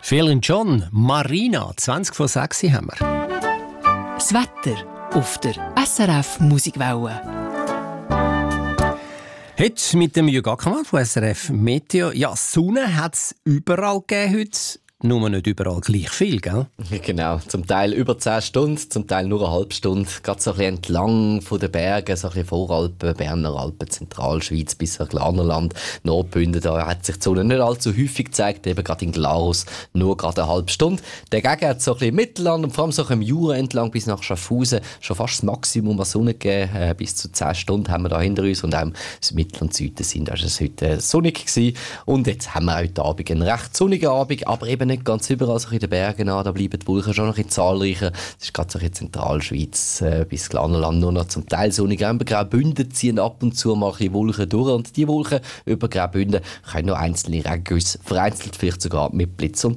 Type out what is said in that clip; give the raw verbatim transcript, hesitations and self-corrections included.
Phil und John, Marina, zwanzig vor sechs haben wir. Das Wetter auf der S R F Musikwelle. Heute mit dem Jürg Ackermann von S R F Meteo. Ja, Sonne hat es überall gegeben heute. Nur nicht überall gleich viel, gell? Genau, zum Teil über zehn Stunden, zum Teil nur eine halbe Stunde. Gerade so ein bisschen entlang von den Bergen, so ein bisschen Voralpen, Berner Alpen, Zentralschweiz bis nach Glarnerland, Nordbünden. Da hat sich die Sonne nicht allzu häufig gezeigt, eben gerade in Glarus nur gerade eine halbe Stunde. Dagegen hat es so ein bisschen Mittelland und vor allem so im Jura entlang bis nach Schaffhausen schon fast das Maximum an Sonne gegeben. Äh, bis zu zehn Stunden haben wir da hinter uns und auch das Mittel- und Süden sind. Da war es heute sonnig gewesen. Und jetzt haben wir heute Abend einen recht sonnigen Abend, aber eben nicht ganz überall, so in den Bergen an, da bleiben die Wolken schon noch ein zahlreicher. Das ist gerade so in Zentralschweiz äh, bis Glarnerland nur noch zum Teil sonnig. Über Graubünden ziehen ab und zu mal ein bisschen Wolken durch und die Wolken über Graubünden können noch einzelne Regengüsse, vereinzelt vielleicht sogar mit Blitz und